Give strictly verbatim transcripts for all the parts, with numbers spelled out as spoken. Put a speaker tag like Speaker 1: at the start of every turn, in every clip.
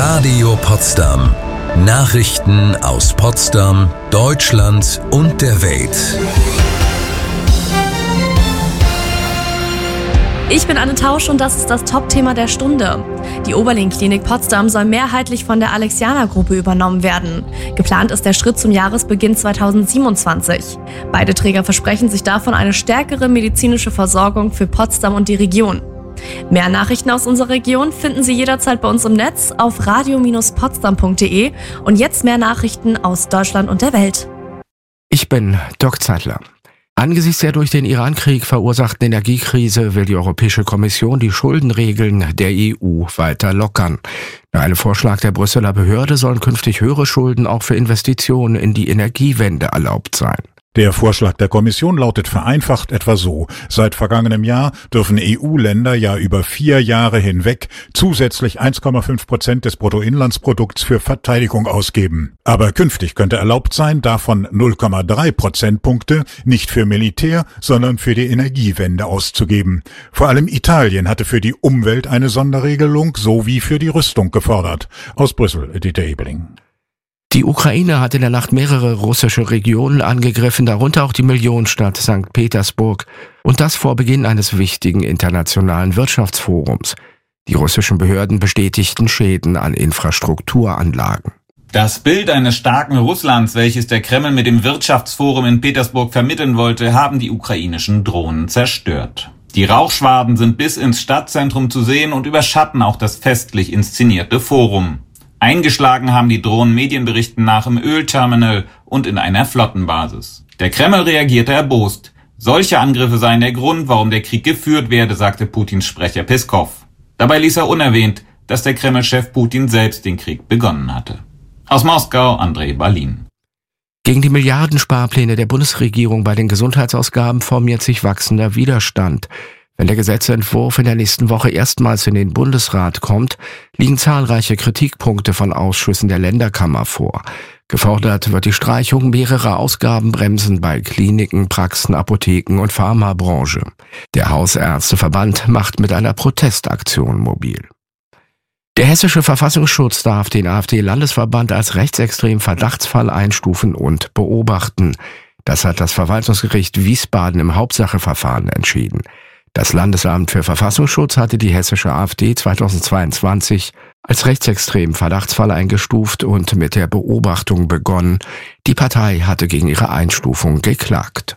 Speaker 1: Radio Potsdam. Nachrichten aus Potsdam, Deutschland und der Welt.
Speaker 2: Ich bin Anne Tausch und das ist das Top-Thema der Stunde. Die Oberlin-Klinik Potsdam soll mehrheitlich von der Alexianer-Gruppe übernommen werden. Geplant ist der Schritt zum Jahresbeginn zweitausendsiebenundzwanzig. Beide Träger versprechen sich davon eine stärkere medizinische Versorgung für Potsdam und die Region. Mehr Nachrichten aus unserer Region finden Sie jederzeit bei uns im Netz auf radio Bindestrich potsdam punkt de und jetzt mehr Nachrichten aus Deutschland und der Welt.
Speaker 3: Ich bin Dirk Zeitler. Angesichts der durch den Iran-Krieg verursachten Energiekrise will die Europäische Kommission die Schuldenregeln der E U weiter lockern. Nach einem Vorschlag der Brüsseler Behörde sollen künftig höhere Schulden auch für Investitionen in die Energiewende erlaubt sein.
Speaker 4: Der Vorschlag der Kommission lautet vereinfacht etwa so: Seit vergangenem Jahr dürfen E U-Länder ja über vier Jahre hinweg zusätzlich eins Komma fünf Prozent des Bruttoinlandsprodukts für Verteidigung ausgeben. Aber künftig könnte erlaubt sein, davon null Komma drei Prozentpunkte nicht für Militär, sondern für die Energiewende auszugeben. Vor allem Italien hatte für die Umwelt eine Sonderregelung sowie für die Rüstung gefordert. Aus Brüssel, Dieter Ebeling.
Speaker 3: Die Ukraine hat in der Nacht mehrere russische Regionen angegriffen, darunter auch die Millionenstadt Sankt Petersburg, und das vor Beginn eines wichtigen internationalen Wirtschaftsforums. Die russischen Behörden bestätigten Schäden an Infrastrukturanlagen.
Speaker 5: Das Bild eines starken Russlands, welches der Kreml mit dem Wirtschaftsforum in Petersburg vermitteln wollte, haben die ukrainischen Drohnen zerstört. Die Rauchschwaden sind bis ins Stadtzentrum zu sehen und überschatten auch das festlich inszenierte Forum. Eingeschlagen haben die Drohnen Medienberichten nach im Ölterminal und in einer Flottenbasis. Der Kreml reagierte erbost. Solche Angriffe seien der Grund, warum der Krieg geführt werde, sagte Putins Sprecher Peskov. Dabei ließ er unerwähnt, dass der Kreml-Chef Putin selbst den Krieg begonnen hatte. Aus Moskau, Andrei Balin.
Speaker 3: Gegen die Milliardensparpläne der Bundesregierung bei den Gesundheitsausgaben formiert sich wachsender Widerstand. Wenn der Gesetzentwurf in der nächsten Woche erstmals in den Bundesrat kommt, liegen zahlreiche Kritikpunkte von Ausschüssen der Länderkammer vor. Gefordert wird die Streichung mehrerer Ausgabenbremsen bei Kliniken, Praxen, Apotheken und Pharmabranche. Der Hausärzteverband macht mit einer Protestaktion mobil. Der Hessische Verfassungsschutz darf den AfD-Landesverband als rechtsextremen Verdachtsfall einstufen und beobachten. Das hat das Verwaltungsgericht Wiesbaden im Hauptsacheverfahren entschieden. Das Landesamt für Verfassungsschutz hatte die hessische AfD zweitausendzweiundzwanzig als rechtsextremen Verdachtsfall eingestuft und mit der Beobachtung begonnen. Die Partei hatte gegen ihre Einstufung geklagt.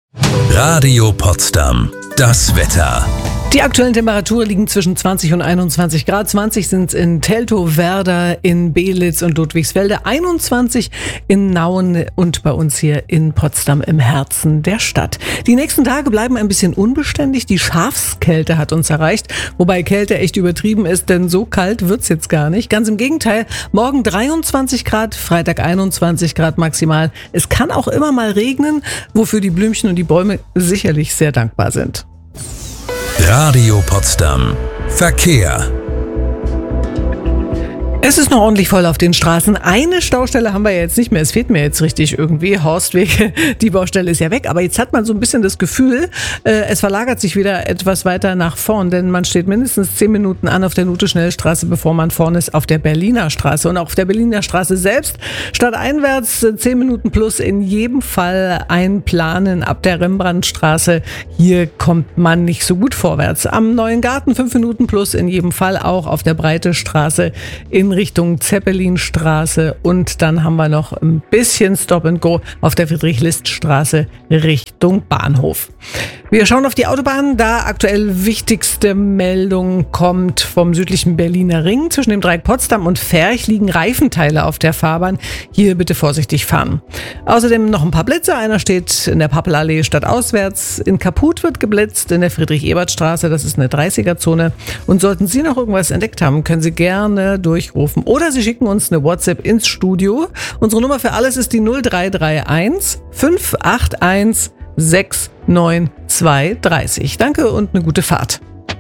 Speaker 1: Radio Potsdam. Das Wetter.
Speaker 6: Die aktuellen Temperaturen liegen zwischen zwanzig und einundzwanzig Grad. zwanzig sind es in Teltow-Werder, in Belitz und Ludwigsfelde, einundzwanzig in Nauen und bei uns hier in Potsdam im Herzen der Stadt. Die nächsten Tage bleiben ein bisschen unbeständig. Die Schafskälte hat uns erreicht, wobei Kälte echt übertrieben ist, denn so kalt wird's jetzt gar nicht. Ganz im Gegenteil, morgen dreiundzwanzig Grad, Freitag einundzwanzig Grad maximal. Es kann auch immer mal regnen, wofür die Blümchen und die Bäume sicherlich sehr dankbar sind.
Speaker 1: Radio Potsdam. Verkehr.
Speaker 6: Es ist noch ordentlich voll auf den Straßen. Eine Staustelle haben wir ja jetzt nicht mehr. Es fehlt mir jetzt richtig irgendwie. Horstweg, die Baustelle ist ja weg. Aber jetzt hat man so ein bisschen das Gefühl, äh, es verlagert sich wieder etwas weiter nach vorn. Denn man steht mindestens zehn Minuten an auf der Nute-Schnellstraße, bevor man vorne ist auf der Berliner Straße. Und auch auf der Berliner Straße selbst stadteinwärts zehn Minuten plus in jedem Fall einplanen ab der Rembrandtstraße. Hier kommt man nicht so gut vorwärts. Am Neuen Garten fünf Minuten plus in jedem Fall auch auf der Breite Straße in Richtung Zeppelinstraße und dann haben wir noch ein bisschen Stop and Go auf der Friedrich-List-Straße Richtung Bahnhof. Wir schauen auf die Autobahn. Da aktuell wichtigste Meldung kommt vom südlichen Berliner Ring. Zwischen dem Dreieck Potsdam und Ferch liegen Reifenteile auf der Fahrbahn. Hier bitte vorsichtig fahren. Außerdem noch ein paar Blitze. Einer steht in der Pappelallee stadtauswärts. In Kaput wird geblitzt, in der Friedrich-Ebert-Straße. Das ist eine dreißiger-Zone. Und sollten Sie noch irgendwas entdeckt haben, können Sie gerne durchrufen. Oder Sie schicken uns eine WhatsApp ins Studio. Unsere Nummer für alles ist die null drei drei eins fünf acht eins sechs neun zwei drei null. Danke und eine gute Fahrt.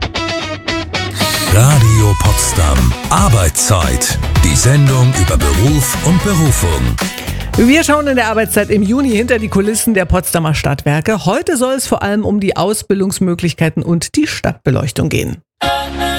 Speaker 1: Radio Potsdam. Arbeitszeit. Die Sendung über Beruf und Berufung.
Speaker 6: Wir schauen in der Arbeitszeit im Juni hinter die Kulissen der Potsdamer Stadtwerke. Heute soll es vor allem um die Ausbildungsmöglichkeiten und die Stadtbeleuchtung gehen.